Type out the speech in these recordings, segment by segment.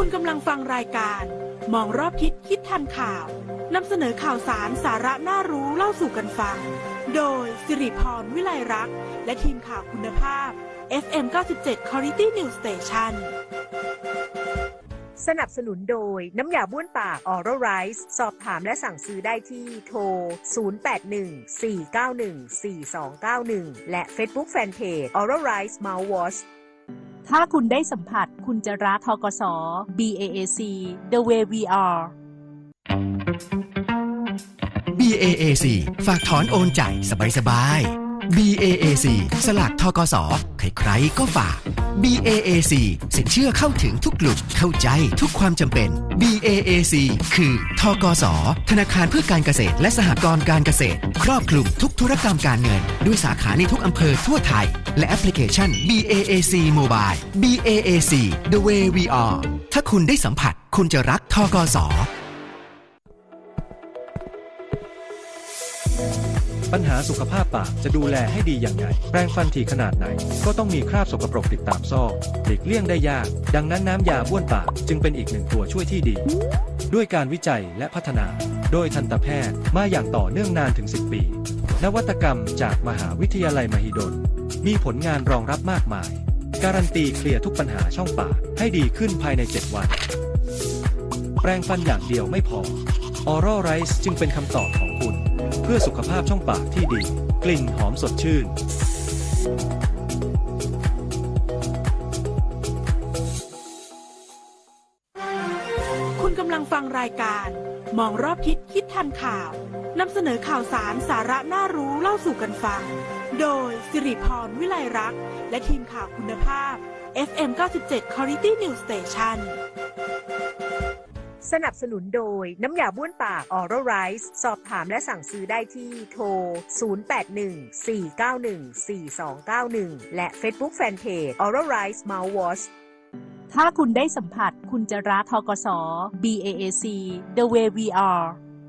คุณกำลังฟังรายการมองรอบทิศคิดทันข่าวนำเสนอข่าวสารสาระน่ารู้เล่าสู่กันฟังโดยสิริพรวิไลรักษ์และทีมข่าวคุณภาพ FM 97 Quality News Station สนับสนุนโดยน้ำยาบ้วนปาก Oral Rice สอบถามและสั่งซื้อได้ที่โทร 0814914291 และ Facebook Fanpage Oral Rice Mouthwash ถ้าคุณได้สัมผัสคุณจะรักธกส BAAC The Way We Are BAAC ฝากถอนโอนจ่ายสบายๆ BAAC สลากธกสใครๆก็ฝาก BAAC สินเชื่อเข้าถึงทุกกลุ่มเข้าใจทุกความจำเป็น BAAC คือธกสธนาคารเพื่อการเกษตรและสหกรณ์การเกษตรครอบคลุมทุกธุรกรรมการเงินด้วยสาขาในทุกอำเภอทั่วไทยและแอปพลิเคชัน BAAC Mobile BAAC The Way We Are ถ้าคุณได้สัมผัสคุณจะรักธกสปัญหาสุขภาพปากจะดูแลให้ดีอย่างไรแปรงฟันถี่ขนาดไหนก็ต้องมีคราบสกปรกติดตามซอกหลีกเลี่ยงได้ยากดังนั้นน้ำยาบ้วนปากจึงเป็นอีกหนึ่งตัวช่วยที่ดีด้วยการวิจัยและพัฒนาโดยทันตแพทย์มาอย่างต่อเนื่องนานถึง10 ปีนวัตกรรมจากมหาวิทยาลัยมหิดลมีผลงานรองรับมากมายการันตีเคลียร์ทุกปัญหาช่องปากให้ดีขึ้นภายใน7 วันแปรงฟันอย่างเดียวไม่พอ Oral Rice จึงเป็นคำตอบของคุณเพื่อสุขภาพช่องปากที่ดีกลิ่นหอมสดชื่นคุณกำลังฟังรายการมองรอบทิศคิดทันข่าวนำเสนอข่าวสารสาระน่ารู้เล่าสู่กันฟังโดยสิริพรวิไลรักษ์และทีมข่าวคุณภาพ FM 97 Quality News Station สนับสนุนโดยน้ำยาบ้วนปาก Oral Rice สอบถามและสั่งซื้อได้ที่โทร 0814914291 และ Facebook Fanpage Oral Rice Mouthwash ถ้าคุณได้สัมผัสคุณจะรักธกส BAAC The Way We Are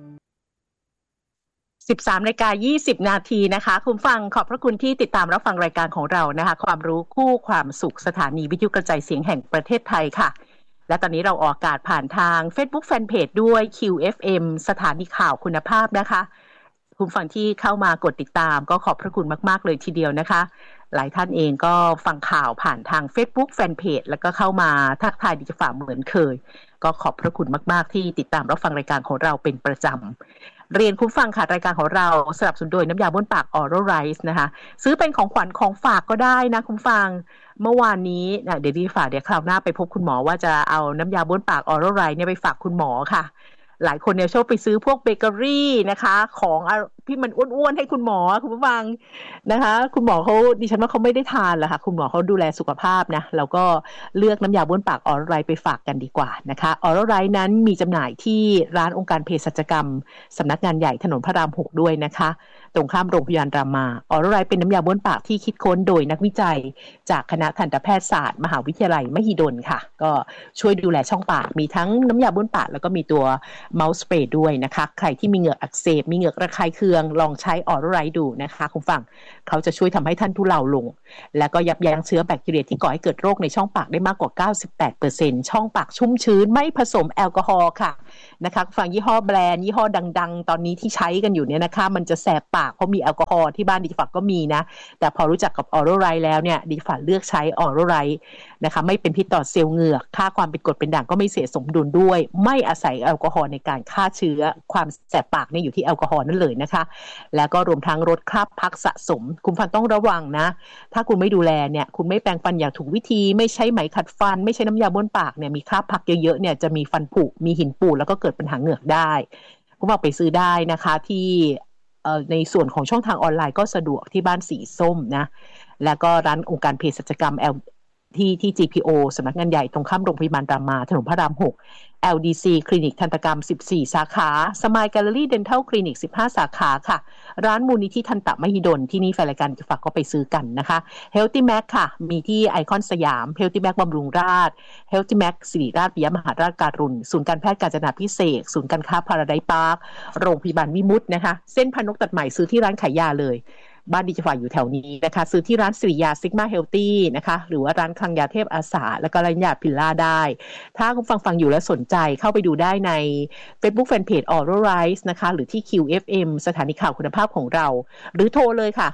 13:20 นาทีนะคะคุณฟังขอบพระคุณที่ติดตามรับฟังรายการของเรานะคะความรู้คู่ความสุขสถานีวิทยุกระจายเสียงแห่งประเทศไทยค่ะและตอนนี้เราออกอากาศผ่านทาง Facebook Fanpage ด้วย QFM สถานีข่าวคุณภาพนะคะคุณฟังที่เข้ามากดติดตามก็ขอบพระคุณมากๆเลยทีเดียวนะคะหลายท่านเองก็ฟังข่าวผ่านทาง Facebook Fanpage แล้วก็เข้ามาทักทายดิจิฝาเหมือนเคยก็ขอบพระคุณมากๆที่ติดตามรับฟังรายการของเราเป็นประจำเรียนคุณฟังค่ะรายการของเราสนับสนุนโดยน้ำยาบ้วนปาก Oral Rice นะคะซื้อเป็นของขวัญของฝากก็ได้นะคุณฟังเมื่อวานนี้เดี๋ยวดีฝากเดี๋ยวคราวหน้าไปพบคุณหมอว่าจะเอาน้ำยาบ้วนปาก Oral Rice เนี่ยไปฝากคุณหมอค่ะหลายคนเนี่ยชอบไปซื้อพวกเบเกอรี่นะคะของที่มันอ้วนๆให้คุณหมอคุณผู้ฟังนะคะคุณหมอเขาดิฉันว่าเขาไม่ได้ทานหรอกค่ะคุณหมอเขาดูแลสุขภาพนะแล้วก็เลือกน้ำยาบ้วนปาก Oral Rice ไปฝากกันดีกว่านะคะ Oral Rice นั้นมีจำหน่ายที่ร้านองค์การเภสัชกรรมสำนักงานใหญ่ถนนพระราม 6ด้วยนะคะตรงข้ามโรงพยาบาลรามา Oral Rice เป็นน้ำยาบ้วนปากที่คิดค้นโดยนักวิจัยจากคณะทันตแพทยศาสตร์มหาวิทยาลัยมหิดลค่ะก็ช่วยดูแลช่องปากมีทั้งน้ำยาบ้วนปากแล้วก็มีตัวเมาส์สเปรย์ด้วยนะคะใครที่มีเหงือกอักเสบมีเหงือกระคายเคืองลองใช้ Oral Rice ดูนะคะคุณฟังเขาจะช่วยทำให้ท่านทุเลาลงแล้วก็ยับยั้งเชื้อแบคทีเรียที่ก่อให้เกิดโรคในช่องปากได้มากกว่า 98% ช่องปากชุ่มชื้นไม่ผสมแอลกอฮอล์ค่ะนะคะฟังยี่ห้อแบรนด์ยี่ห้อดังๆตอนนี้ที่ใช้กันอยู่เนี่ยนะคะมันจะแสบปากเพราะมีแอลกอฮอล์ที่บ้านดิฝักก็มีนะแต่พอรู้จักกับ Oral Rice แล้วเนี่ยดิฝักเลือกใช้ Oral Rice นะคะไม่เป็นพิษต่อเซลล์เหงือกค่าความเป็นกรดเป็นด่างก็ไม่เสียสมดุลด้วยไม่อาศัยแอลกอฮอล์ในการฆ่าเชื้อความแสบปากเนี่ยอยู่ที่แอลกอฮอล์นั่นเลยนะคะแล้วก็รวมทั้งลดคราบพักสะสมคุณฟังต้องระวังนะถ้าคุณไม่ดูแลเนี่ยคุณไม่แปรงฟันอย่างถูกวิธีไม่ใช้ไหมขัดฟันไม่ใช้น้ำยาบ้วนปากเนี่ยมีคราบพักเยอะๆเนี่ยจะมีฟันผุมีหินปูดแล้วก็เกิดปัญหาเหงือกได้คุณบอกไปซื้อได้นะคะที่ในส่วนของช่องทางออนไลน์ก็สะดวกที่บ้านสีส้มนะแล้วก็ร้านองค์การเภสัชกรรมที่ GPO สำนักงานใหญ่ตรงข้ามโรงพยาบาลรามาถนนพระราม 6 LDC คลินิกทันตกรรม14สาขา Smile Gallery Dental Clinic 15สาขาค่ะร้านมูลนิธิทันตมหิดลที่นี่แฟนรายการฝากก็ไปซื้อกันนะคะ Healthy Mac ค่ะมีที่ไอคอนสยาม Healthy Mac บำรุงราษฎร์ Healthy Mac ศิริราชปิยมหาราชการุณศูนย์การแพทย์กาญจนาภิเษกศูนย์การค้าพาราไดซ์พาร์คโรงพยาบาลวิมุตตินะคะเส้นพนกตัดใหม่ซื้อที่ร้านขายยาเลยบ้านดีเจฝากอยู่แถวนี้นะคะซื้อที่ร้านสิริยาซิกมาเฮลตี้นะคะหรือว่าร้านคลังยาเทพอาสาแล้วก็ร้านยาพิลล่าได้ถ้าคุณฟังอยู่แล้วสนใจเข้าไปดูได้ใน Facebook Fanpage Oral Rice นะคะหรือที่ QFM สถานีข่าวคุณภาพของเราหรือโทรเลยค่ะ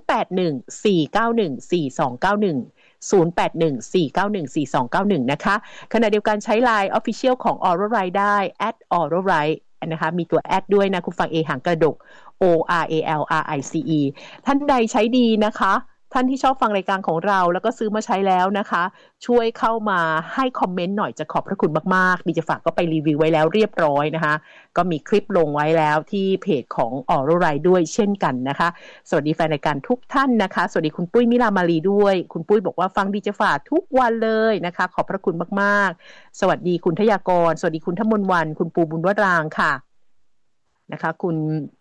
08149142910814914291นะคะขณะเดียวกันใช้ LINE Official ของ Oral Rice ได้ @oralrice นะคะมีตัวแอดด้วยนะคุณฟังหางกระดก ORALRICE ท่านใดใช้ดีนะคะท่านที่ชอบฟังรายการของเราแล้วก็ซื้อมาใช้แล้วนะคะช่วยเข้ามาให้คอมเมนต์หน่อยจะขอบพระคุณมากๆดีจะฝากก็ไปรีวิวไว้แล้วเรียบร้อยนะคะก็มีคลิปลงไว้แล้วที่เพจของ Oral Rice ด้วยเช่นกันนะคะสวัสดีแฟนรายการทุกท่านนะคะสวัสดีคุณปุ้ยมิลามาลีด้วยคุณปุ้ยบอกว่าฟังดีจะฝากทุกวันเลยนะคะขอบพระคุณมากๆสวัสดีคุณทยากรสวัสดีคุณทมนวันคุณปูบุญวรางค่ะนะคะคุณ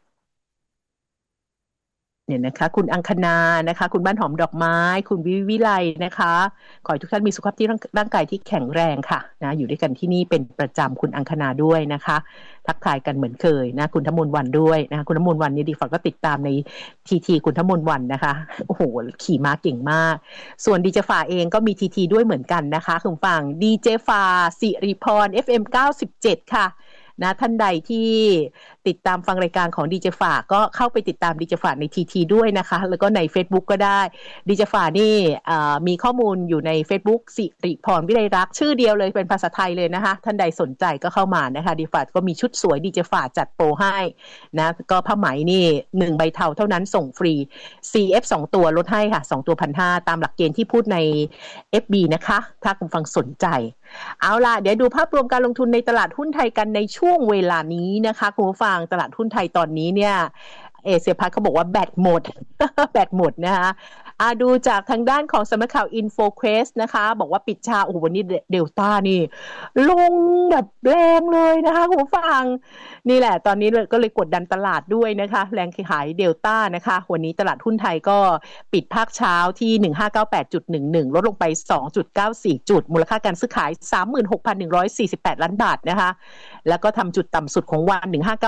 เนี่ยนะคะคุณอังคณานะคะคุณบ้านหอมดอกไม้คุณวิไลนะคะขอให้ทุกท่านมีสุขภาพที่ร่างกายที่แข็งแรงค่ะนะอยู่ด้วยกันที่นี่เป็นประจำคุณอังคณาด้วยนะคะทักทายกันเหมือนเคยนะคุณทมนวันด้วยนะคุณทมนวันนี่ดีฝากก็ติดตามในทีคุณทมนวันนะคะโอ้โหขี่ม้าเก่งมากส่วนดีเจฟ้าเองก็มีทีด้วยเหมือนกันนะคะคุณฟังดีเจฟ้าสิริพร FM 97ค่ะนะท่านใดที่ติดตามฟังรายการของดีเจฝากก็เข้าไปติดตามดีเจฝากในทีด้วยนะคะแล้วก็ใน Facebook ก็ได้ดีเจฝากนี่มีข้อมูลอยู่ใน Facebook สิริพรวิไลรักษ์ชื่อเดียวเลยเป็นภาษาไทยเลยนะคะท่านใดสนใจก็เข้ามานะคะดีเจฝากก็มีชุดสวยดีเจฝากจัดโปรให้นะก็ผ้าไหมนี่1ใบเทาเท่านั้นส่งฟรี CF 2ตัวลดให้ค่ะ2ตัว 1,500 ตามหลักเกณฑ์ที่พูดใน FB นะคะถ้าคุณฟังสนใจเอาล่ะเดี๋ยวดูภาพรวมการลงทุนในตลาดหุ้นไทยกันในช่วงเวลานี้นะคะคุณผู้ฟังตลาดหุ้นไทยตอนนี้เนี่ยเอเชียพัฒน์เขาบอกว่าแบตหมด แบตหมดนะคะดูจากทางด้านของสำนักข่าว InfoQuest นะคะบอกว่าปิดเช้าโอ้โหวันนี้เดลต้านี่ลงแบบแรงเลยนะคะคุณผู้ฟังนี่แหละตอนนี้ก็เลยกดดันตลาดด้วยนะคะแรงขายเดลต้านะคะวันนี้ตลาดหุ้นไทยก็ปิดภาคเช้าที่ 1598.11 ลดลงไป 2.94 จุดมูลค่าการซื้อขาย 36,148 ล้านบาทนะคะแล้วก็ทำจุดต่ำสุดของวัน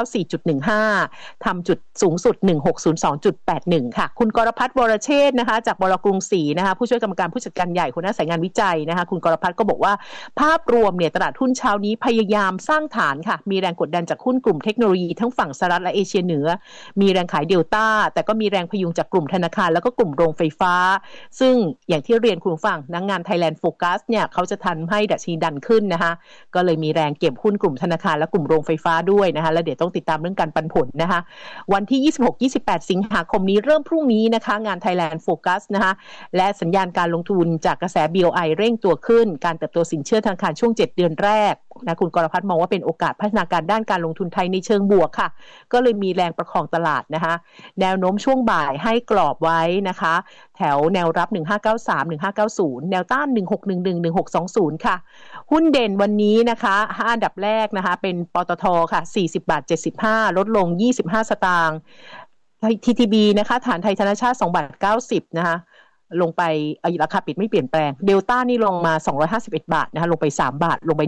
1594.15 ทำจุดสูงสุด 1602.81 ค่ะคุณกรพัฒน์วรเชษฐ์นะคะจากบล.กรุงศรีนะคะผู้ช่วยกรรมการผู้จัดการใหญ่หัวหน้าสายงานวิจัยนะคะคุณกรพัฒน์ก็บอกว่าภาพรวมเนี่ยตลาดหุ้นเช้านี้พยายามสร้างฐานค่ะมีแรงกดดันจากหุ้นกลุ่มเทคโนโลยีทั้งฝั่งสหรัฐและเอเชียเหนือมีแรงขายเดลต้าแต่ก็มีแรงพยุงจากกลุ่มธนาคารแล้วก็กลุ่มโรงไฟฟ้าซึ่งอย่างที่เรียนคุณผู้ฟังนักงาน Thailand Focus เนี่ยเขาจะทันให้ดัชนีดันขึ้นนะคะก็เลยมีแรงเก็บหุ้นกลุ่มธนาคารและกลุ่มโรงไฟฟ้าด้วยนะคะแล้วเดี๋ยวต้องติดตามเรื่องการปันผลนะคะวันที่ 26-28 สิงหาคมนี้เริ่มพรุ่งนี้นะคะงาน Thailand Focus นะคะและสัญญาณการลงทุนจากกระแส BOI เร่งตัวขึ้นการเติบโตสินเชื่อธนาคารช่วง7เดือนแรกนะคุณกรพัฒน์มองว่าเป็นโอกาสพัฒนาการด้านการลงทุนไทยในเชิงบวกค่ะก็เลยมีแรงประคองตลาดนะคะแนวโน้มช่วงบ่ายให้กรอบไว้นะคะแถวแนวรับ1593 1590แนวต้าน1611 1620ค่ะหุ้นเด่นวันนี้นะคะ5อันดับแรกนะคะเป็นปตทค่ะ40.75 ลดลง25สตางค์ TTB นะคะฐานไทยธนชาติ2.90 นะคะลงไปราคาปิดไม่เปลี่ยนแปลงเดลต้านี่ลงมา251บาทนะคะลงไป3บาทลงไป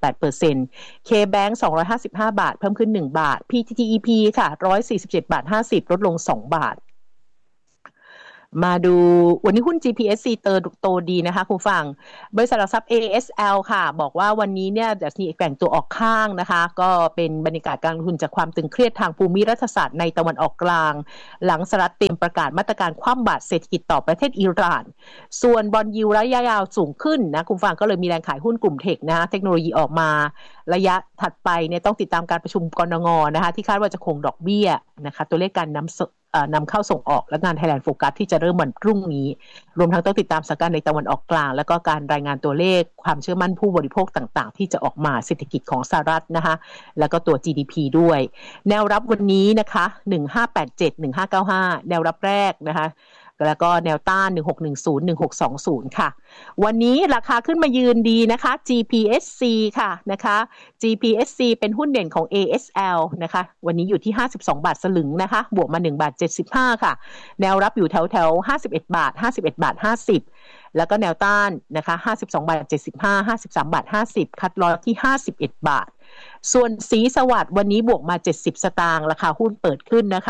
1.18% KBank 255บาทเพิ่มขึ้น1บาท PTTEP ค่ะ147.50 ลดลง2บาทมาดูวันนี้หุ้น GPSC โตดีนะคะคุณฟังบริษัทหลักทรัพย์ ASL ค่ะบอกว่าวันนี้เนี่ยดัชนีแกว่งตัวออกข้างนะคะก็เป็นบรรยากาศการลงทุนจากความตึงเครียดทางภูมิรัฐศาสตร์ในตะวันออกกลางหลังสหรัฐเตรียมประกาศมาตรการคว่ำบาตรเศรษฐกิจต่อประเทศอิหร่านส่วนบอนด์ยิลด์ระยะยาวสูงขึ้นนะคุณฟังก็เลยมีแรงขายหุ้นกลุ่มเทคนะเทคโนโลยีออกมาระยะถัดไปเนี่ยต้องติดตามการประชุมกนง.นะคะที่คาดว่าจะคงดอกเบี้ยนะคะตัวเลขการนำเข้าส่งออกและงาน Thailand Focus ที่จะเริ่มวันพรุ่งนี้รวมทั้งต้องติดตามสถานการณ์ในตะวันออกกลางแล้วก็การรายงานตัวเลขความเชื่อมั่นผู้บริโภคต่างๆที่จะออกมาเศรษฐกิจของสหรัฐนะคะแล้วก็ตัว GDP ด้วยแนวรับวันนี้นะคะ1587 1595แนวรับแรกนะคะแล้วก็แนวต้าน1610 1620ค่ะวันนี้ราคาขึ้นมายืนดีนะคะ GPSC ค่ะนะคะ GPSC เป็นหุ้นเด่นของ ASL นะคะวันนี้อยู่ที่52บาทสลึงนะคะบวกมา1.75 ค่ะแนวรับอยู่แถว51บาท51บาท50แล้วก็แนวต้านนะคะ52.75 53.50 บาทคัดลอสที่51บาทส่วนศรีสวัสดิ์วันนี้บวกมา70สตางค์ราคาหุ้นเปิดขึ้นนะคะ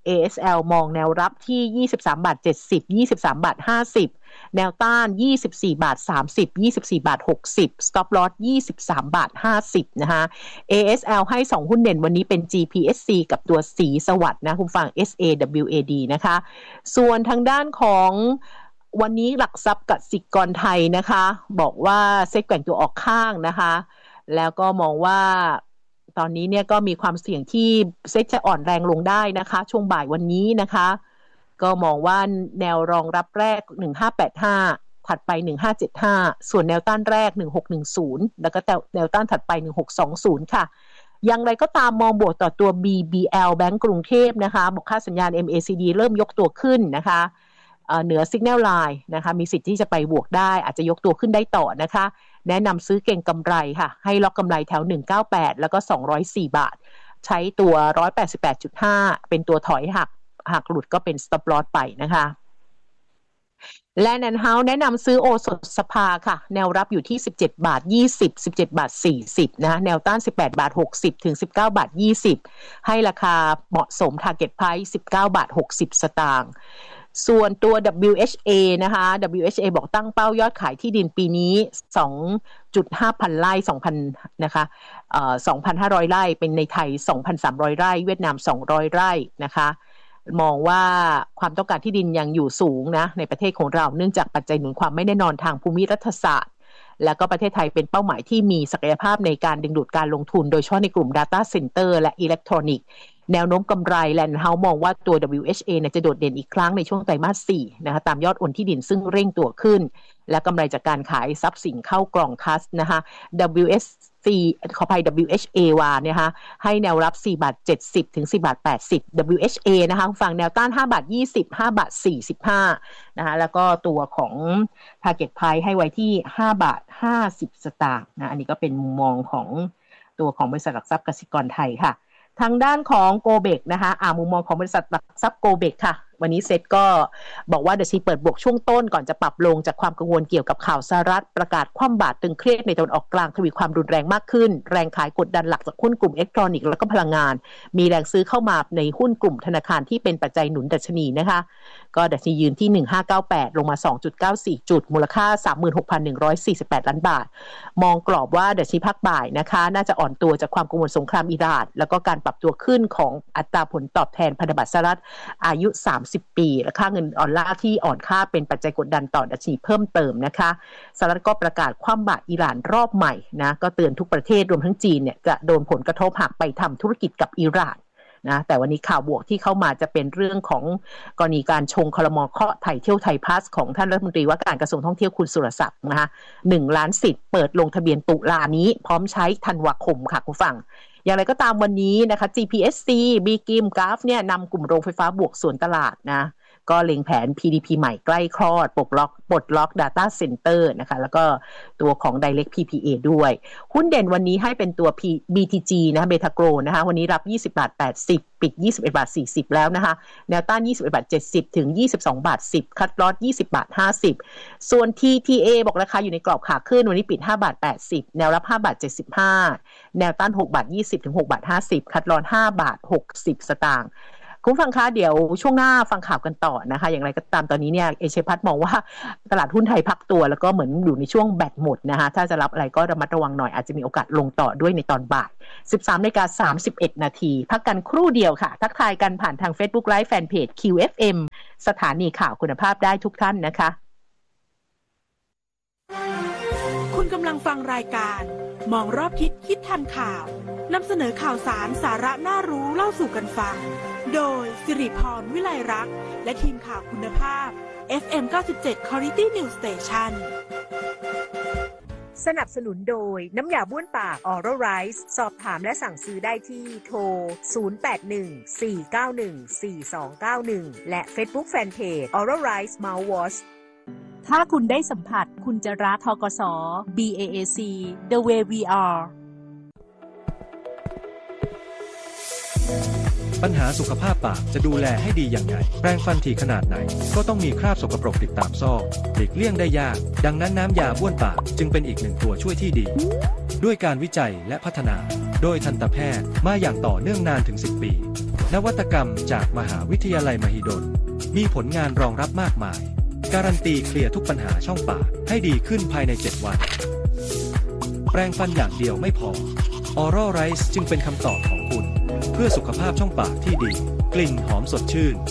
ASL มองแนวรับที่23 บาท 70 23 บาท 50แนวต้าน24 บาท 30 24 บาท 60 stop loss 23 บาท 50นะคะ ASL ให้2หุ้นเด่นวันนี้เป็น GPSC กับตัวศรีสวัสดิ์นะคุณฟัง SAWAD นะคะส่วนทางด้านของวันนี้หลักทรัพย์กสิกรไทยนะคะบอกว่าเซ็ตแกว่งตัวออกข้างนะคะแล้วก็มองว่าตอนนี้เนี่ยก็มีความเสี่ยงที่เซ็ตจะอ่อนแรงลงได้นะคะช่วงบ่ายวันนี้นะคะก็มองว่าแนวรองรับแรก1585ถัดไป1575ส่วนแนวต้านแรก1610แล้วก็แนวต้านถัดไป1620ค่ะอย่างไรก็ตามมองบวกต่อตัว BBL แบงก์กรุงเทพนะคะบอกค่าสัญญาณ MACD เริ่มยกตัวขึ้นนะคะเหนือ Signal Line นะคะมีสิทธิ์ที่จะไปบวกได้อาจจะยกตัวขึ้นได้ต่อนะคะแนะนำซื้อเก่งกำไรค่ะให้ล็อกกำไรแถว198แล้วก็204 บาทใช้ตัว 188.5 เป็นตัวถอยหักหลุดก็เป็น stop loss ไปนะคะแลนด์เฮาส์แนะนำซื้อโอสถสภาค่ะแนวรับอยู่ที่17 บาท 20 17 บาท 40นะแนวต้าน18 บาท 60 ถึง 19 บาท 20ให้ราคาเหมาะสม target price 19 บาท 60 สตางค์ส่วนตัว WHA นะคะ WHA บอกตั้งเป้ายอดขายที่ดินปีนี้ 2.5 พันไร่ 2,000 นะคะ2,500 ไร่เป็นในไทย 2,300 ไร่เวียดนาม200 ไร่นะคะมองว่าความต้องการที่ดินยังอยู่สูงนะในประเทศของเราเนื่องจากปัจจัยหนุนความไม่แน่นอนทางภูมิรัฐศาสตร์แล้วก็ประเทศไทยเป็นเป้าหมายที่มีศักยภาพในการดึงดูดการลงทุนโดยเฉพาะในกลุ่ม Data Center และอิเล็กทรอนิกส์แนวโน้มกำไรแลนด์เฮาส์มองว่าตัว WHA จะโดดเด่นอีกครั้งในช่วงไตรมาส 4 นะคะตามยอดโอนที่ดินซึ่งเร่งตัวขึ้นและกำไรจากการขายทรัพย์สินเข้ากล่องคัสนะคะ ขออภัย WHA ว่านะคะให้แนวรับ4 บาท 70 ถึง 4 บาท 80 WHA นะคะฝั่งแนวต้าน5 บาท 20 5 บาท 45นะคะแล้วก็ตัวของ target price ให้ไว้ที่5 บาท 50 สตางค์นะอันนี้ก็เป็นมุมมองของตัวของบริษัทหลักทรัพย์กสิกรไทยค่ะทางด้านของโกเบกนะคะมุมมองของบริษัทหลักทรัพย์โกเบกค่ะวันนี้เซ็ตก็บอกว่าดัชนีเปิดบวกช่วงต้นก่อนจะปรับลงจากความกังวลเกี่ยวกับข่าวสหรัฐประกาศคว่ำบาตรตึงเครียดในตะวันออกกลางทวีความรุนแรงมากขึ้นแรงขายกดดันหลักจากหุ้นกลุ่มอิเล็กทรอนิกส์และก็พลังงานมีแรงซื้อเข้ามาในหุ้นกลุ่มธนาคารที่เป็นปัจจัยหนุนดัชนีนะคะก็ดัชนียืนที่1598ลงมา 2.94 จุดมูลค่า 36,148 ล้านบาทมองกรอบว่าดัชนีภาคบ่ายนะคะน่าจะอ่อนตัวจากความกังวลสงครามอิหร่านแล้วก็การปรับตัวขึ้นของอัตราผลตอบแทนพันธบัตรสหรัฐอายุ30 ปีและค่าเงินออนลาร์ที่อ่อนค่าเป็นปัจจัยกดดันต่อดัชนีเพิ่มเติมนะคะสหรัฐก็ประกาศคว่ำบาตรอิหร่านรอบใหม่นะก็เตือนทุกประเทศรวมทั้งจีนเนี่ยจะโดนผลกระทบหากไปทำธุรกิจกับอิหร่านนะแต่วันนี้ข่าวบวกที่เข้ามาจะเป็นเรื่องของกรณีการชงครม.เคาะไทยเที่ยวไทยพาสของท่านรัฐมนตรีว่าการกระทรวงท่องเที่ยวคุณสุรศักดิ์นะคะ1 ล้านสิทธิ์เปิดลงทะเบียนตุลานี้พร้อมใช้ธันวาคมค่ะคุณฟังอย่างไรก็ตามวันนี้นะคะ GPSC BGIM GAF เนี่ยนำกลุ่มโรงไฟฟ้าบวกส่วนตลาดนะก็เล็งแผน PDP ใหม่ใกล้คลอดปลดล็อก Data Center นะคะแล้วก็ตัวของ Direct PPA ด้วยหุ้นเด่นวันนี้ให้เป็นตัว BTG นะคะเบทาโกรนะคะวันนี้รับ20 บาท 80ปิด21 บาท 40แล้วนะคะแนวต้าน21 บาท 70 ถึง 22 บาท 10คัดลอส20 บาท 50ส่วน TTA บอกราคาอยู่ในกรอบขาขึ้นวันนี้ปิด5 บาท 80แนวรับ5 บาท 75แนวต้าน6 บาท 20 ถึง 6 บาท 50คัดลอส5 บาท 60 สตางค์คุณฟังคะเดี๋ยวช่วงหน้าฟังข่าวกันต่อนะคะอย่างไรก็ตามตอนนี้เนี่ยเอเชียพัฒน์มองว่าตลาดหุ้นไทยพักตัวแล้วก็เหมือนอยู่ในช่วงแบตหมดนะคะถ้าจะรับอะไรก็ระมัดระวังหน่อยอาจจะมีโอกาสลงต่อด้วยในตอนบ่าย 13:31 นาทีพักกันครู่เดียวค่ะทักทายกันผ่านทาง Facebook Live Fanpage QFM สถานีข่าวคุณภาพได้ทุกท่านนะคะคุณกำลังฟังรายการมองรอบทิศคิดทันข่าวนำเสนอข่าวสารสาระน่ารู้เล่าสู่กันฟังโดยสิริพรวิไลรักษ์และทีมข่าวคุณภาพ FM 97 Quality News Station สนับสนุนโดยน้ำยาบ้วนปาก Oral Rice สอบถามและสั่งซื้อได้ที่โทร 0814914291 และ Facebook Fanpage Oral Rice Mouthwash ถ้าคุณได้สัมผัสคุณจะรักธกส. BAAC The Way We Are ปัญหาสุขภาพปากจะดูแลให้ดีอย่างไรแปรงฟันถี่ขนาดไหนก็ต้องมีคราบสกปรกติดตามซอกหลีกเลี่ยงได้ยากดังนั้นน้ำยาบ้วนปากจึงเป็นอีกหนึ่งตัวช่วยที่ดีด้วยการวิจัยและพัฒนาโดยทันตแพทย์มาอย่างต่อเนื่องนานถึง 10 ปีนวัตกรรมจากมหาวิทยาลัยมหิดลมีผลงานรองรับมากมายการันตีเคลียร์ทุกปัญหาช่องปากให้ดีขึ้นภายใน 7 วันแปรงฟันอย่างเดียวไม่พอ Oral Rice จึงเป็นคำตอบของคุณเพื่อสุขภาพช่องปากที่ดีกลิ่นหอมสดชื่น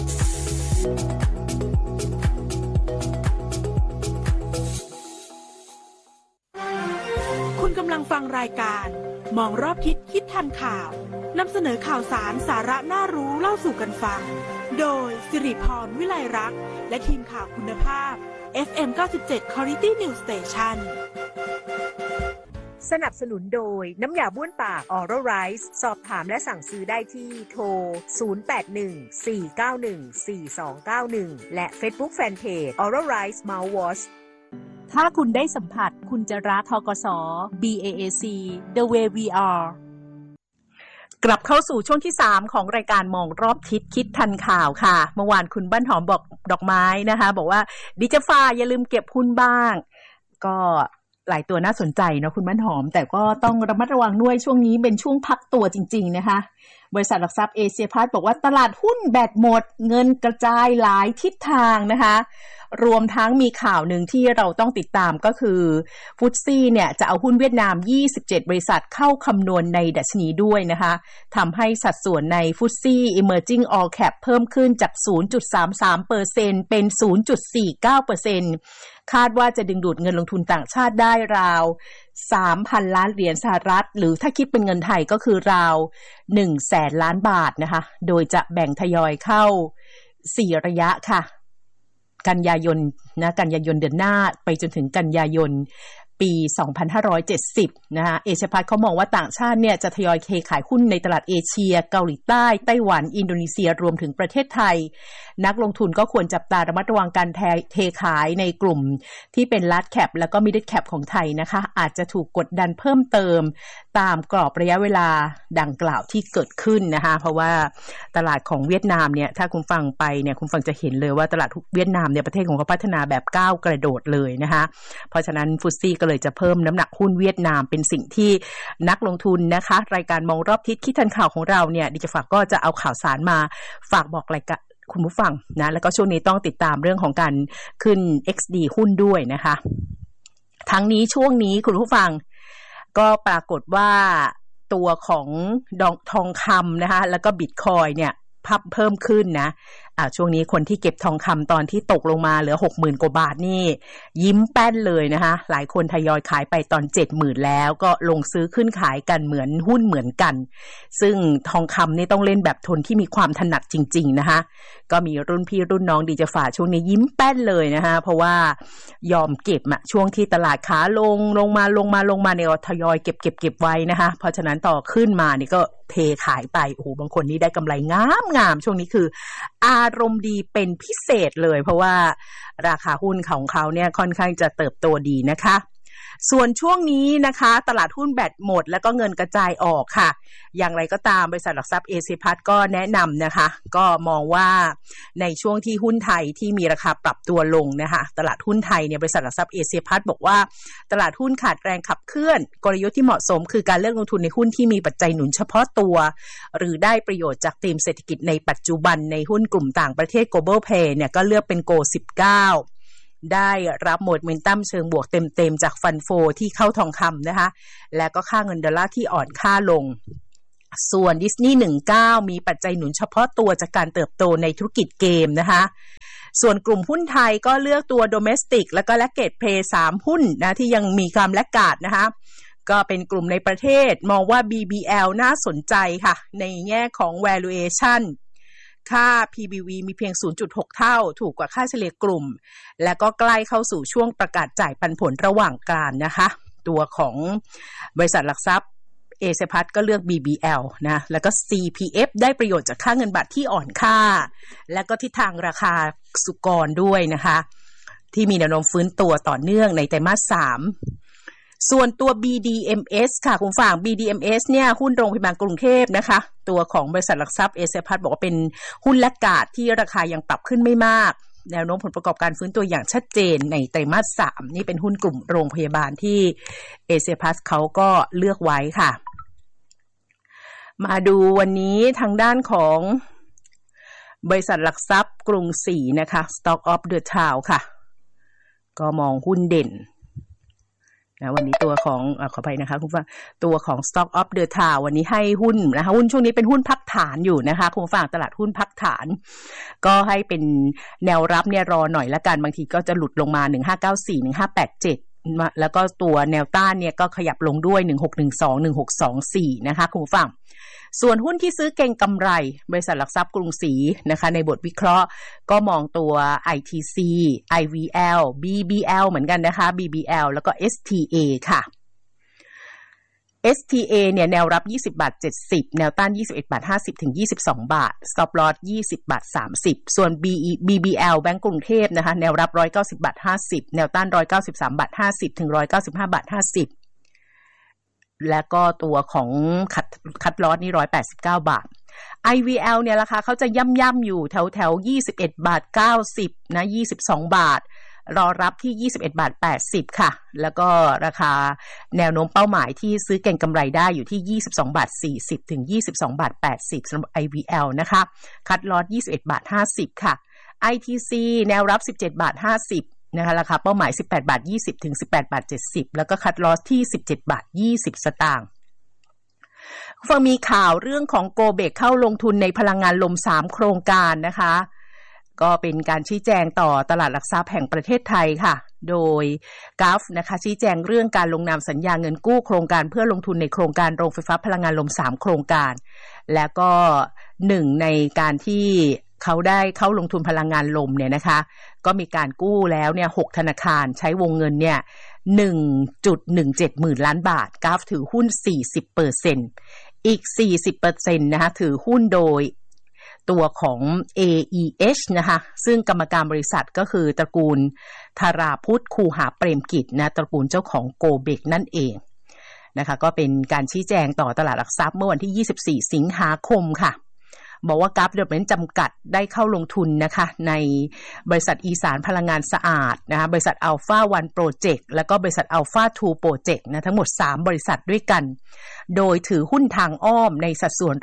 คุณกำลังฟังรายการมองรอบทิศคิดทันข่าวนำเสนอข่าวสารสาระน่ารู้เล่าสู่กันฟังโดยสิริพรวิไลรักษ์และทีมข่าวคุณภาพ FM 97 Quality News Station สนับสนุนโดยน้ำยาบ้วนปาก Oral Rice สอบถามและสั่งซื้อได้ที่โทร 0814914291 และ Facebook Fanpage Oral Rice Mouthwash ถ้าคุณได้สัมผัสคุณจะรัก ธกส. BAAC The Way We Are กลับเข้าสู่ช่วงที่3ของรายการมองรอบทิศคิดทันข่าวค่ะเมื่อวานคุณบ้านหอมบอกดอกไม้นะคะบอกว่าดิจิฟ้าอย่าลืมเก็บหุ้นบ้างก็หลายตัวน่าสนใจเนาะคุณบ้านหอมแต่ก็ต้องระมัดระวังด้วยช่วงนี้เป็นช่วงพักตัวจริงๆนะคะบริษัทหลักทรัพย์เอเชียพาร์ทบอกว่าตลาดหุ้นแบตหมดเงินกระจายหลายทิศทางนะคะรวมทั้งมีข่าวหนึ่งที่เราต้องติดตามก็คือฟุตซี่เนี่ยจะเอาหุ้นเวียดนาม27บริษัทเข้าคำนวณในดัชนีด้วยนะคะทำให้สัดส่วนในฟุตซี่ Emerging All Cap เพิ่มขึ้นจาก 0.33% เป็น 0.49%คาดว่าจะดึงดูดเงินลงทุนต่างชาติได้ราว 3,000 ล้านเหรียญสหรัฐหรือถ้าคิดเป็นเงินไทยก็คือราว 100,000 ล้านบาทนะคะโดยจะแบ่งทยอยเข้า4ระยะค่ะกันยายนเดือนหน้าไปจนถึงกันยายนปี 2570 นะคะเอเชียพาร์ทเขามองว่าต่างชาติเนี่ยจะทยอยเทขายหุ้นในตลาดเอเชียเกาหลีใต้ไต้หวันอินโดนีเซียรวมถึงประเทศไทยนักลงทุนก็ควรจับตาระมัดระวังการเทขายในกลุ่มที่เป็น large cap แล้วก็ middle cap ของไทยนะคะอาจจะถูกกดดันเพิ่มเติมตามกรอบระยะเวลาดังกล่าวที่เกิดขึ้นนะคะเพราะว่าตลาดของเวียดนามเนี่ยถ้าคุณฟังไปเนี่ยคุณฟังจะเห็นเลยว่าตลาดเวียดนามเนี่ยประเทศของเขาพัฒนาแบบก้าวกระโดดเลยนะคะเพราะฉะนั้นฟุตซี่ก็เลยจะเพิ่มน้ำหนักหุ้นเวียดนามเป็นสิ่งที่นักลงทุนนะคะรายการมองรอบทิศคิดทันข่าวของเราเนี่ยดิจิฝากก็จะเอาข่าวสารมาฝากบอกรายการคุณผู้ฟังนะแล้วก็ช่วงนี้ต้องติดตามเรื่องของการขึ้น XD หุ้นด้วยนะคะทั้งนี้ช่วงนี้คุณผู้ฟังก็ปรากฏว่าตัวของทองคำนะคะแล้วก็บิตคอยน์เนี่ยเพิ่มขึ้นนะช่วงนี้คนที่เก็บทองคำตอนที่ตกลงมาเหลือ 60,000 กว่าบาทนี่ยิ้มแป้นเลยนะคะหลายคนทยอยขายไปตอน 70,000 แล้วก็ลงซื้อขึ้นขายกันเหมือนหุ้นเหมือนกันซึ่งทองคำนี่ต้องเล่นแบบทุนที่มีความถนัดจริงๆนะคะก็มีรุ่นพี่รุ่นน้องดีจะฝ่าช่วงนี้ยิ้มแป้นเลยนะคะเพราะว่ายอมเก็บช่วงที่ตลาดขาลงมาเนี่ยทยอยเก็บไว้นะคะเพราะฉะนั้นต่อขึ้นมานี่ก็เทขายไปโอ้โหบางคนนี่ได้กำไรงามช่วงนี้คืออารมณ์ดีเป็นพิเศษเลยเพราะว่าราคาหุ้นของเขาเนี่ยค่อนข้างจะเติบโตดีนะคะส่วนช่วงนี้นะคะตลาดหุ้นแบตหมดแล้วก็เงินกระจายออกค่ะอย่างไรก็ตามบริษัทหลักทรัพย์เอเชียพาร์ทก็แนะนำนะคะก็มองว่าในช่วงที่หุ้นไทยที่มีราคาปรับตัวลงนะคะตลาดหุ้นไทยเนี่ยบริษัทหลักทรัพย์เอเชียพาร์ทบอกว่าตลาดหุ้นขาดแรงขับเคลื่อนกลยุทธ์ที่เหมาะสมคือการเลือกลงทุนในหุ้นที่มีปัจจัยหนุนเฉพาะตัวหรือได้ประโยชน์จากธีมเศรษฐกิจในปัจจุบันในหุ้นกลุ่มต่างประเทศ Global Play เนี่ยก็เลือกเป็น Go 19ได้รับโมเมนตัมเชิงบวกเต็มๆจากฟันโฟที่เข้าทองคำนะคะและก็ค่าเงินดอลลาร์ที่อ่อนค่าลงส่วนดิสนีย์19มีปัจจัยหนุนเฉพาะตัวจากการเติบโตในธุรกิจเกมนะคะส่วนกลุ่มหุ้นไทยก็เลือกตัวโดเมสติกและก็แลกเกตเพย์3หุ้นนะที่ยังมีความแลกขาดนะคะก็เป็นกลุ่มในประเทศมองว่า BBL น่าสนใจค่ะในแง่ของ valuationค่า PBV มีเพียง 0.6 เท่าถูกกว่าค่าเฉลี่ยกลุ่มและก็ใกล้เข้าสู่ช่วงประกาศจ่ายปันผลระหว่างกลางนะคะตัวของบริษัทหลักทรัพย์เอเชียพาร์ทก็เลือก BBL นะแล้วก็ CPF ได้ประโยชน์จากค่าเงินบาทที่อ่อนค่าและก็ทิศทางราคาสุกรด้วยนะคะที่มีแนวโน้มฟื้นตัวต่อเนื่องในไตรมาส 3ส่วนตัว BDMs ค่ะคุณฝั่ง BDMs เนี่ยหุ้นโรงพยาบาลกรุงเทพนะคะตัวของบริษัทหลักทรัพย์เอเชียพาร์ทบอกว่าเป็นหุ้นแลกขาดที่ราคายังปรับขึ้นไม่มากแนวโน้มผลประกอบการฟื้นตัวอย่างชัดเจนในไตรมาส 3นี่เป็นหุ้นกลุ่มโรงพยาบาลที่เอเชียพลัสเขาก็เลือกไว้ค่ะมาดูวันนี้ทางด้านของบริษัทหลักทรัพย์กรุงศรีนะคะ Stock of the Town ค่ะก็มองหุ้นเด่นนะวันนี้ตัวของขออภัยนะคะคุณผู้ฟังตัวของ Stock of the Town วันนี้ให้หุ้นนะคะหุ้นช่วงนี้เป็นหุ้นพักฐานอยู่นะคะคุณผู้ฟังตลาดหุ้นพักฐานก็ให้เป็นแนวรับเนี่ยรอหน่อยละกันบางทีก็จะหลุดลงมา1594 1587แล้วก็ตัวแนวต้านเนี่ยก็ขยับลงด้วย1612 1624นะคะคุณผู้ฟังส่วนหุ้นที่ซื้อเก็งกำไรบริษัทหลักทรัพย์กรุงศรีนะคะในบทวิเคราะห์ก็มองตัว ITC IVL BBL เหมือนกันนะคะ BBL แล้วก็ STA ค่ะ STA เนี่ยแนวรับ 20.70 แนวต้าน 21.50 ถึง 22 บาท Stop Loss 20.30 ส่วน BBL แบงก์กรุงเทพนะคะแนวรับ 190.50 แนวต้าน 193.50 ถึง 195.50และก็ตัวของคัดลอสนี่189 บาท IVL เนี่ยราคาเขาจะย่ำอยู่แถว21.90 นะ22 บาทรอรับที่21.80 ค่ะแล้วก็ราคาแนวโน้มเป้าหมายที่ซื้อเก็งกำไรได้อยู่ที่22.40 ถึง 22.80 สำหรับ IVL นะคะคัดลอส21.50 ค่ะ ITC แนวรับ 17.50นะคะราคาเป้าหมาย 18.20 ถึง 18.70 แล้วก็คัดลอสที่ 17.20 สตางค์ฟังมีข่าวเรื่องของโกเบกเข้าลงทุนในพลังงานลม3โครงการนะคะก็เป็นการชี้แจงต่อตลาดหลักทรัพย์แห่งประเทศไทยค่ะโดยกัฟนะคะชี้แจงเรื่องการลงนามสัญญาเงินกู้โครงการเพื่อลงทุนในโครงการโรงไฟฟ้าพลังงานลม3โครงการแล้วก็หนึ่งในการที่เขาได้เข้าลงทุนพลังงานลมเนี่ยนะคะก็มีการกู้แล้วเนี่ย6ธนาคารใช้วงเงินเนี่ย 1.17 หมื่นล้านบาทกัฟถือหุ้น 40% อีก 40% นะคะถือหุ้นโดยตัวของ AEH นะคะซึ่งกรรมการบริษัทก็คือตระกูลธาราพุทธคูหาเปรมกิจนะตระกูลเจ้าของโกเบกนั่นเองนะคะก็เป็นการชี้แจงต่อตลาดหลักทรัพย์เมื่อวันที่24สิงหาคมค่ะบอกว่ากัฟเดเวลอปเมนต์จำกัดได้เข้าลงทุนนะคะในบริษัทอีสานพลังงานสะอาดนะคะบริษัทอัลฟาวันโปรเจกต์แล้วก็บริษัทอัลฟาทูโปรเจกต์นะทั้งหมด3บริษัทด้วยกันโดยถือหุ้นทางอ้อมในสัดส่วน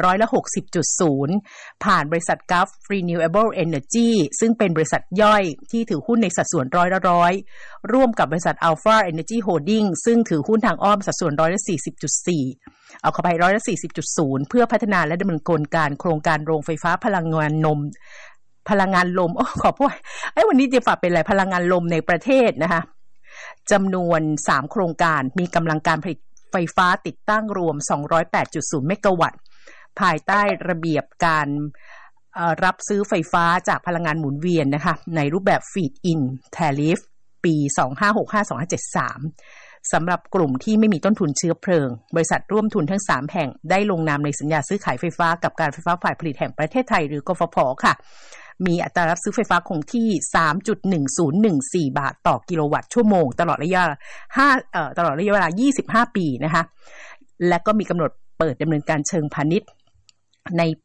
60.0 ผ่านบริษัท Gulf Renewable Energy ซึ่งเป็นบริษัทย่อยที่ถือหุ้นในสัดส่วน100%ร่วมกับบริษัท Alpha Energy Holding ซึ่งถือหุ้นทางอ้อมสัดส่วน 40.4 เอาเข้าไป 40.0 เพื่อพัฒนาและดำเนินการโครงการโรงไฟฟ้าพลังงานลมขอพูดวันนี้จะฝากเป็นอะไรพลังงานลมในประเทศนะคะจำนวน3โครงการมีกำลังการผลิตไฟฟ้าติดตั้งรวม 208.0 เมกะวัตต์ภายใต้ระเบียบการรับซื้อไฟฟ้าจากพลังงานหมุนเวียนนะคะในรูปแบบ Feed in Tariff ปี 2565-2573 สำหรับกลุ่มที่ไม่มีต้นทุนเชื้อเพลิงบริษัทร่วมทุนทั้ง3แห่งได้ลงนามในสัญญาซื้อขายไฟฟ้ากับการไฟฟ้าฝ่ายผลิตแห่งประเทศไทยหรือกฟผ.ค่ะมีอัตรารับซื้อไฟฟ้าคงที่ 3.1014 บาทต่อกิโลวัตต์ชั่วโมงตลอดระยะเวลา25 ปีนะคะและก็มีกำหนดเปิดดำเนินการเชิงพาณิชย์ในปี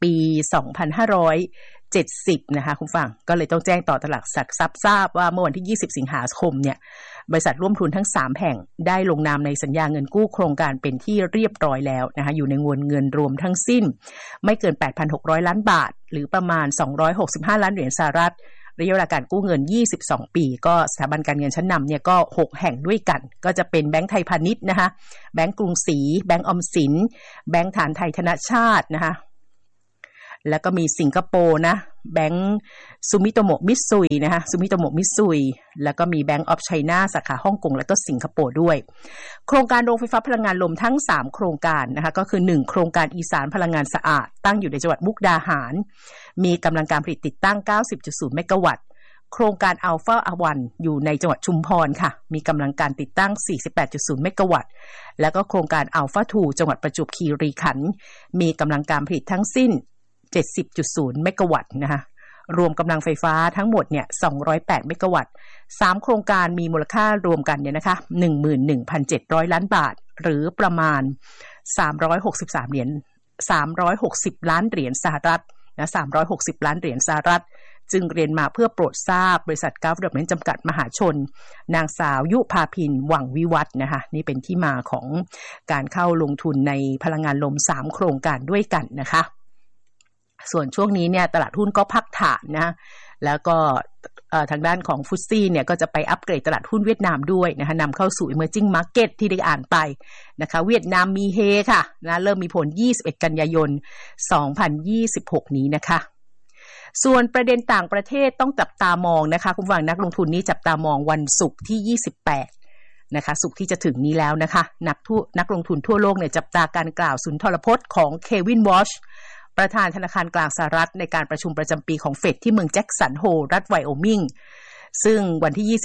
2570 นะคะคุณฟังก็เลยต้องแจ้งต่อตลาดหลักทรัพย์ทราบว่าเมื่อวันที่20สิงหาคมเนี่ยบริษัทร่วมทุนทั้ง3แห่งได้ลงนามในสัญญาเงินกู้โครงการเป็นที่เรียบร้อยแล้วนะคะอยู่ในวงเงินรวมทั้งสิ้นไม่เกิน 8,600 ล้านบาทหรือประมาณ265ล้านเหรียญสหรัฐระยะเวลาการกู้เงิน22ปีก็สถาบันการเงินชั้นนำเนี่ยก็6แห่งด้วยกันก็จะเป็นแบงก์ไทยพาณิชย์นะคะแบงก์กรุงศรีแบงก์ออมสินแบงก์ฐานไทยธนชาตินะคะแล้วก็มีสิงคโปร์นะแบงก์ซูมิโตโมะมิตซุยนะคะซูมิโตโมะมิตซุยแล้วก็มีแบงก์ออฟไชน่าสาขาฮ่องกงแล้วก็สิงคโปร์ด้วยโครงการโรงไฟฟ้าพลังงานลมทั้ง3โครงการนะคะก็คือ1โครงการอีสานพลังงานสะอาดตั้งอยู่ในจังหวัดมุกดาหารมีกำลังการผลิตติดตั้ง 90.0 เมกะวัตต์โครงการอัลฟาวันอยู่ในจังหวัดชุมพรค่ะมีกำลังการติดตั้ง 48.0 เมกะวัตต์แล้วก็โครงการอัลฟาทูจังหวัดประจวบคีรีขันธ์มีกำลังการผลิตทั้งสิ้น70.0 เมกะวัตต์นะคะรวมกำลังไฟฟ้าทั้งหมดเนี่ย208เมกะวัตต์3โครงการมีมูลค่ารวมกันเนี่ยนะคะ 11,700 ล้านบาทหรือประมาณ360 ล้านเหรียญสหรัฐนะ360ล้านเหรียญสหรัฐจึงเรียนมาเพื่อโปรดทราบบริษัทกราฟเดเวลอปเมนต์จำกัดมหาชนนางสาวยุภาพินวังวิวัฒน์นะคะนี่เป็นที่มาของการเข้าลงทุนในพลังงานลม3โครงการด้วยกันนะคะส่วนช่วงนี้เนี่ยตลาดหุ้นก็พักฐานนะแล้วก็ทางด้านของฟุตซี่เนี่ยก็จะไปอัปเกรดตลาดหุ้นเวียดนามด้วยนะคะนำเข้าสู่ Emerging Market ที่ได้อ่านไปนะคะเวียดนามมีเฮค่ะนะเริ่มมีผล21กันยายน2026นี้นะคะส่วนประเด็นต่างประเทศต้องจับตามองนะคะคุณผู้ฟังนักลงทุนนี้จับตามองวันศุกร์ที่28นะคะศุกร์ที่จะถึงนี้แล้วนะคะนักลงทุนทั่วโลกเนี่ยจับตาการกล่าวสุนทรพจน์ของเควินวอชประธานธนาคารกลางสหรัฐในการประชุมประจำปีของเฟดที่เมืองแจ็คสันโฮลรัฐไวโอมิงซึ่งวันที่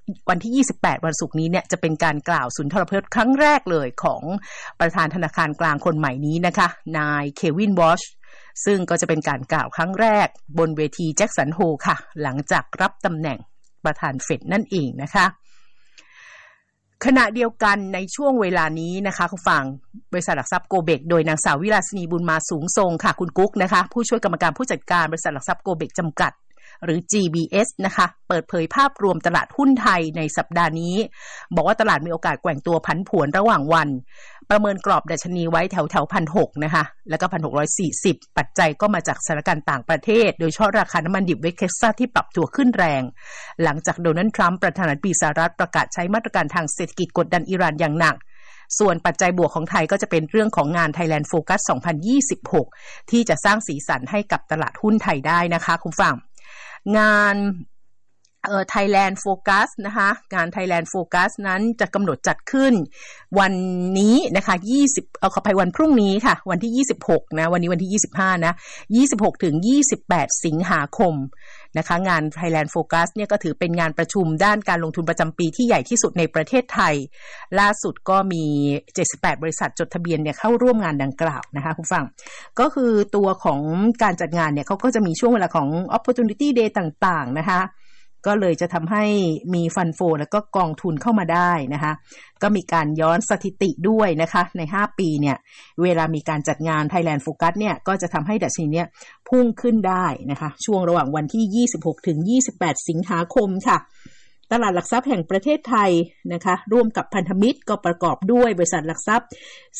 28วันศุกร์นี้เนี่ยจะเป็นการกล่าวสุนทรพจน์ครั้งแรกเลยของประธานธนาคารกลางคนใหม่นี้นะคะนายเควินวอชซึ่งก็จะเป็นการกล่าวครั้งแรกบนเวทีแจ็คสันโฮลค่ะหลังจากรับตำแหน่งประธานเฟดนั่นเองนะคะขณะเดียวกันในช่วงเวลานี้นะคะคุณฟังบริษัทหลักทรัพย์โกเบกโดยนางสาววิลาสินีบุญมาสูงทรงค่ะคุณกุ๊กนะคะผู้ช่วยกรรมการผู้จัดการบริษัทหลักทรัพย์โกเบกจำกัดหรือ GBS นะคะเปิดเผยภาพรวมตลาดหุ้นไทยในสัปดาห์นี้บอกว่าตลาดมีโอกาสแกว่งตัวผันผวนระหว่างวันประเมินกรอบดัชนีไว้แถว 1,600 นะคะแล้วก็ 1,640 ปัจจัยก็มาจากสถานการณ์ต่างประเทศโดยเฉพาะราคาน้ำมันดิบเวสต์เท็กซัสที่ปรับตัวขึ้นแรงหลังจากโดนัลด์ทรัมป์ประธานาธิบดีสหรัฐประกาศใช้มาตรการทางเศรษฐกิจกดดันอิหร่านอย่างหนักส่วนปัจจัยบวกของไทยก็จะเป็นเรื่องของงาน Thailand Focus 2026 ที่จะสร้างสีสันให้กับตลาดหุ้นไทยได้นะคะคุณฟังงานThailand Focus นะคะงาน Thailand Focus นั้นจะกำหนดจัดขึ้นวันนี้นะคะขออภัยวันพรุ่งนี้ค่ะวันที่26นะวันนี้วันที่25นะ26ถึง28สิงหาคมนะคะงาน Thailand Focus เนี่ยก็ถือเป็นงานประชุมด้านการลงทุนประจำปีที่ใหญ่ที่สุดในประเทศไทยล่าสุดก็มี78บริษัทจดทะเบียนเนี่ยเข้าร่วมงานดังกล่าวนะคะคุณฟังก็คือตัวของการจัดงานเนี่ยเขาก็จะมีช่วงเวลาของ Opportunity Day ต่างๆนะคะก็เลยจะทำให้มีฟันโฟแล้วก็กองทุนเข้ามาได้นะคะก็มีการย้อนสถิติด้วยนะคะใน5ปีเนี่ยเวลามีการจัดงาน Thailand Focus เนี่ยก็จะทำให้ดัชนีเนี่ยพุ่งขึ้นได้นะคะช่วงระหว่างวันที่26ถึง28สิงหาคมค่ะตลาดหลักทรัพย์แห่งประเทศไทยนะคะร่วมกับพันธมิตรก็ประกอบด้วยบริษัทหลักทรัพย์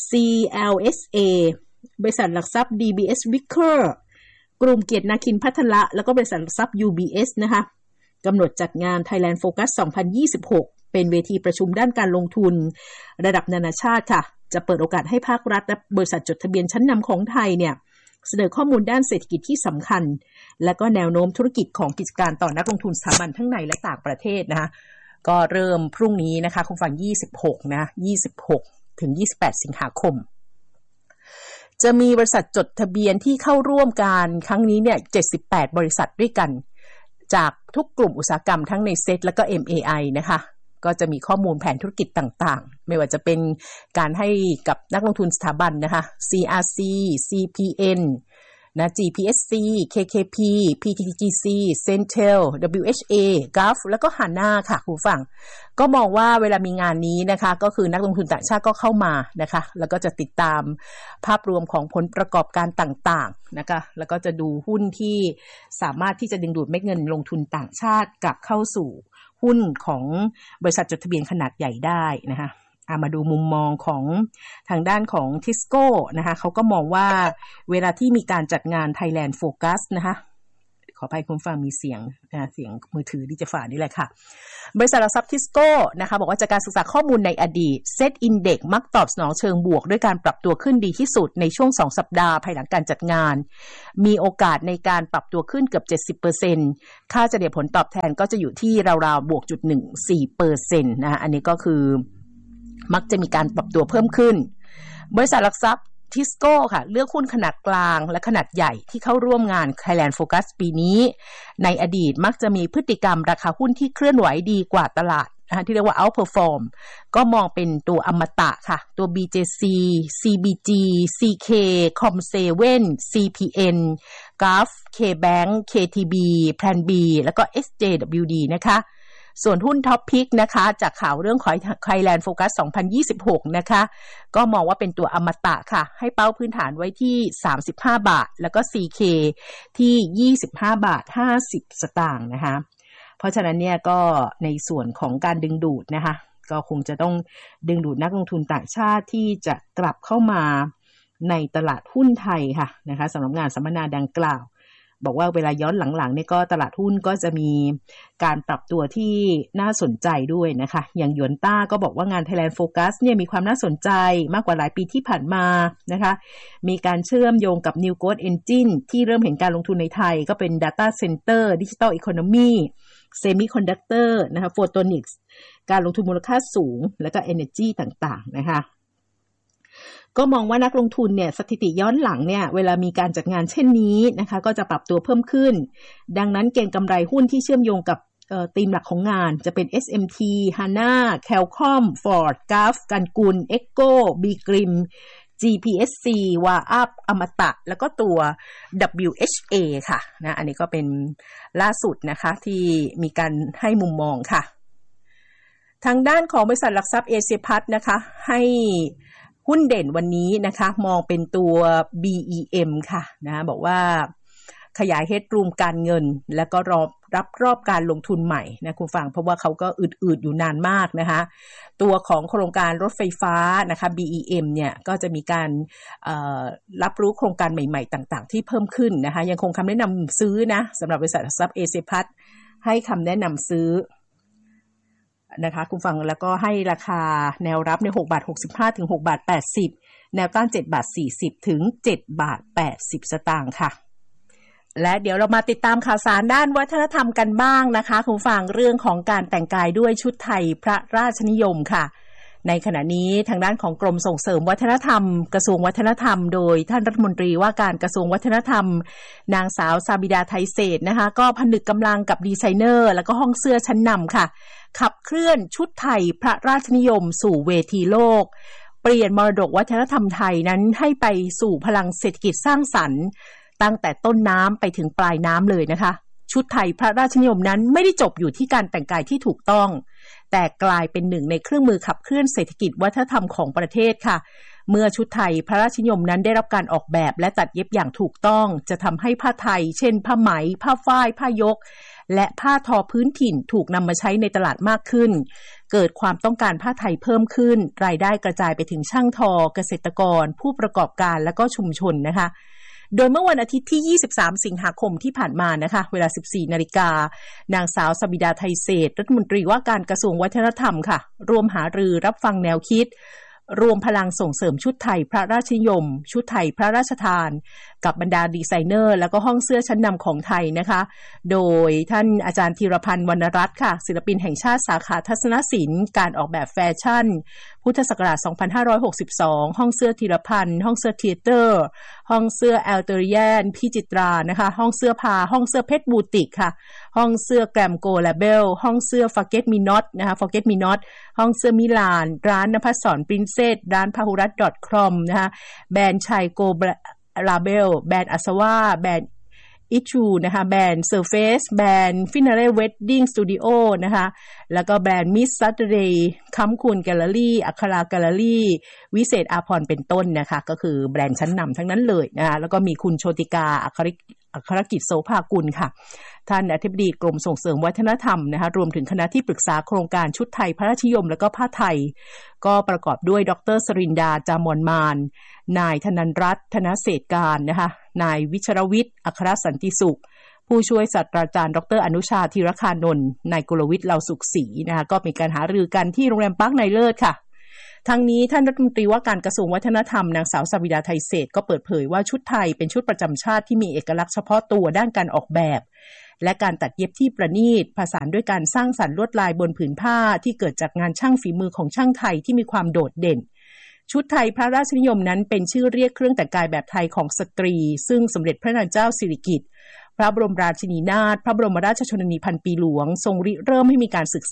CLSA บริษัทหลักทรัพย์ DBS Vickers กลุ่มเกียรตินาคินพัฒละแล้วก็บริษัทหลักทรัพย์ UBS นะคะกำหนดจัดงาน Thailand Focus 2026 เป็นเวทีประชุมด้านการลงทุนระดับนานาชาติค่ะจะเปิดโอกาสให้ภาครัฐและบริษัทจดทะเบียนชั้นนำของไทยเนี่ยเสนอข้อมูลด้านเศรษฐกิจที่สำคัญและก็แนวโน้มธุรกิจของกิจการต่อนักลงทุนสถาบันทั้งในและต่างประเทศนะคะก็เริ่มพรุ่งนี้นะคะคุณฟัง26นะ26ถึง28สิงหาคมจะมีบริษัทจดทะเบียนที่เข้าร่วมการครั้งนี้เนี่ย78บริษัทด้วยกันจากทุกกลุ่มอุตสาหกรรมทั้งในเซ็ตและก็ MAI นะคะก็จะมีข้อมูลแผนธุรกิจต่างๆไม่ว่าจะเป็นการให้กับนักลงทุนสถาบันนะคะ CRC CPN นะ GPSC KKP PTTGC Centel WHA Gulf แล้วก็ Hana ค่ะคุณผู้ฟังก็มองว่าเวลามีงานนี้นะคะก็คือนักลงทุนต่างชาติก็เข้ามานะคะแล้วก็จะติดตามภาพรวมของผลประกอบการต่างๆนะคะแล้วก็จะดูหุ้นที่สามารถที่จะดึงดูดเม็ดเงินลงทุนต่างชาติกลับเข้าสู่หุ้นของบริษัทจดทะเบียนขนาดใหญ่ได้นะคะมาดูมุมมองของทางด้านของทิสโก้นะคะเขาก็มองว่าเวลาที่มีการจัดงาน Thailand Focus นะคะขออภัยคุณฟังมีเสียงมือถือที่จะฝ่านี่แหละค่ะบริษัทหลักทรัพย์ทิสโก้นะคะบอกว่าจากการศึกษาข้อมูลในอดีต Set Index มักตอบสนองเชิงบวกด้วยการปรับตัวขึ้นดีที่สุดในช่วง2สัปดาห์ภายหลังการจัดงานมีโอกาสในการปรับตัวขึ้นเกือบ 70% ค่าเฉลี่ยผลตอบแทนก็จะอยู่ที่ราวๆบวก .14% นะคะอันนี้ก็คือมักจะมีการปรับตัวเพิ่มขึ้นบริษัทหลักทรัพย์ทิสโก้ค่ะเลือกหุ้นขนาดกลางและขนาดใหญ่ที่เข้าร่วมงาน Thailand Focus ปีนี้ในอดีตมักจะมีพฤติกรรมราคาหุ้นที่เคลื่อนไหวดีกว่าตลาดที่เรียกว่า outperform ก็มองเป็นตัวอมตะค่ะตัว BJC CBG CK Com7 CPN Gulf KBank KTB Plan B แล้วก็ SJWD นะคะส่วนหุ้นท็อปพิกนะคะจากข่าวเรื่องของ Thailand Focus 2026 นะคะก็มองว่าเป็นตัวอมตะค่ะให้เป้าพื้นฐานไว้ที่35 บาทแล้วก็ CK ที่25 บาท 50 สตางค์นะคะเพราะฉะนั้นเนี่ยก็ในส่วนของการดึงดูดนะคะก็คงจะต้องดึงดูดนักลงทุนต่างชาติที่จะกลับเข้ามาในตลาดหุ้นไทยค่ะนะคะสำหรับงานสัมมนาดังกล่าวบอกว่าเวลาย้อนหลังๆเนี่ยก็ตลาดหุ้นก็จะมีการปรับตัวที่น่าสนใจด้วยนะคะอย่างหยวนต้าก็บอกว่างาน Thailand Focus เนี่ยมีความน่าสนใจมากกว่าหลายปีที่ผ่านมานะคะมีการเชื่อมโยงกับ New Growth Engine ที่เริ่มเห็นการลงทุนในไทยก็เป็น Data Center Digital Economy Semiconductor นะคะ Photonics การลงทุนมูลค่าสูงแล้วก็ Energy ต่างๆนะคะก็มองว่านักลงทุนเนี่ยสถิติย้อนหลังเนี่ยเวลามีการจัดงานเช่นนี้นะคะก็จะปรับตัวเพิ่มขึ้นดังนั้นเก็งกำไรหุ้นที่เชื่อมโยงกับธีมหลักของงานจะเป็น SMT HANA Qualcomm Ford Gulf กันกุล Echo B-Grim GPSC Waup อมตะแล้วก็ตัว WHA ค่ะนะอันนี้ก็เป็นล่าสุดนะคะที่มีการให้มุมมองค่ะทางด้านของบริษัทหลักทรัพย์เอเชียพัฒน์นะคะให้หุ้นเด่นวันนี้นะคะมองเป็นตัว BEM ค่ะนะบอกว่าขยายเฮดรูมการเงินแล้วก็รับรอบการลงทุนใหม่นะคุณฟังเพราะว่าเขาก็อืดอยู่นานมากนะคะตัวของโครงการรถไฟฟ้านะคะ BEM เนี่ยก็จะมีการรับรู้โครงการใหม่ๆต่างๆที่เพิ่มขึ้นนะคะยังคงคำแนะนำซื้อนะสำหรับบริษัทหลักทรัพย์เอเชียพัฒน์ให้คำแนะนำซื้อนะคะคุณฟังแล้วก็ให้ราคาแนวรับใน6 บาท 65 ถึง 6 บาท 80 แนวต้าน 7 บาท 40 ถึง 7 บาท 80 สตางค์ค่ะและเดี๋ยวเรามาติดตามข่าวสารด้านวัฒนธรรมกันบ้างนะคะคุณฟังเรื่องของการแต่งกายด้วยชุดไทยพระราชนิยมค่ะในขณะนี้ทางด้านของกรมส่งเสริมวัฒนธรรมกระทรวงวัฒนธรรมโดยท่านรัฐมนตรีว่าการกระทรวงวัฒนธรรมนางสาวซาบิดาไทยเศรษฐ์นะคะก็ผนึกกำลังกับดีไซเนอร์แล้วก็ห้องเสื้อชั้นนำค่ะขับเคลื่อนชุดไทยพระราชนิยมสู่เวทีโลกเปลี่ยนมรดกวัฒนธรรมไทยนั้นให้ไปสู่พลังเศรษฐกิจสร้างสรรค์ตั้งแต่ต้นน้ำไปถึงปลายน้ำเลยนะคะชุดไทยพระราชนิยมนั้นไม่ได้จบอยู่ที่การแต่งกายที่ถูกต้องแต่กลายเป็นหนึ่งในเครื่องมือขับเคลื่อนเศรษฐกิจวัฒนธรรมของประเทศค่ะเมื่อชุดไทยพระราชนิยมนั้นได้รับการออกแบบและตัดเย็บอย่างถูกต้องจะทำให้ผ้าไทยเช่นผ้าไหมผ้าฝ้ายผ้ายกและผ้าทอพื้นถิ่นถูกนำมาใช้ในตลาดมากขึ้นเกิดความต้องการผ้าไทยเพิ่มขึ้นรายได้กระจายไปถึงช่างทอเกษตรกรผู้ประกอบการและก็ชุมชนนะคะโดยเมื่อวันอาทิตย์ที่23สิงหาคมที่ผ่านมานะคะเวลา 14 นาฬิกานางสาวซาบิดาไทยเศรษฐ์รัฐมนตรีว่าการกระทรวงวัฒนธรรมค่ะรวมหารือรับฟังแนวคิดรวมพลังส่งเสริมชุดไทยพระราชนิยมชุดไทยพระราชทานกับบรรดาดีไซเนอร์แล้วก็ห้องเสื้อชั้นนำของไทยนะคะโดยท่านอาจารย์ธีรพันธ์วรรณรัตน์ค่ะศิลปินแห่งชาติสาขาทัศนศิลป์การออกแบบแฟชั่นพุทธศักราช 2562 ห้องเสื้อธีรพันธ์ห้องเสื้อเธียเตอร์ห้องเสื้อแอลเตอริแยนพี่จิตรานะคะห้องเสื้อผ้าห้องเสื้อเพชรบูติกค่ะห้องเสื้อแกรมโกลาเบลห้องเสื้อฟอร์เก็ตมีน็อตนะคะฟอร์เก็ตมีน็อตห้องเสื้อมิลานร้านนภัสสรปรินเซสร้านพหุรัตน์ .com นะคะแบรนด์ชัยโกลาเบลแบรนด์อัศวาแบรนด์อิชูนะคะแบรนด์เซอร์เฟสแบรนด์ฟินาเล่เวดดิ้งสตูดิโอนะคะแล้วก็แบรนด์มิสซัตเดย์คัมคุณแกลเลอรี่อัคราแกลเลอรี่วิเศษอาภรณ์เป็นต้นนะคะก็คือแบรนด์ชั้นนำทั้งนั้นเลยนะคะแล้วก็มีคุณโชติกาอัครกิจโสภากุลค่ะท่านอธิบดีกรมส่งเสริมวัฒนธรรมนะคะรวมถึงคณะที่ปรึกษาโครงการชุดไทยพระราชนิยมและก็ผ้าไทยก็ประกอบด้วยดร.สรินดาจามอนมานนายธนันรัตน์ธนเศรษฐการนะคะนายวิชรวิทย์อัครสันติสุขผู้ช่วยศาสตราจารย์ดร.อนุชาธีรคานนท์นายกุลวิทย์เหล่าสุขศรีนะคะก็มีการหารือกันที่โรงแรมปาร์คไนเลิศค่ะทั้งนี้ท่านรัฐมนตรีว่าการกระทรวงวัฒนธรรมนางสาวซาบิดาไทยเศรษฐ์ก็เปิดเผยว่าชุดไทยเป็นชุดประจำชาติที่มีเอกลักษณ์เฉพาะตัวด้านการออกแบบและการตัดเย็บที่ประณีตผสานด้วยการสร้างสรรค์ลวดลายบนผืนผ้าที่เกิดจากงานช่างฝีมือของช่างไทยที่มีความโดดเด่นชุดไทยพระราชนิยมนั้นเป็นชื่อเรียกเครื่องแต่งกายแบบไทยของสตรีซึ่งสมเด็จพระนางเจ้าสิริกิติ์พระบรมราชินีนาถพระบรมราชชนนีพันปีหลวงทรงริเริ่มให้มีการศึกษา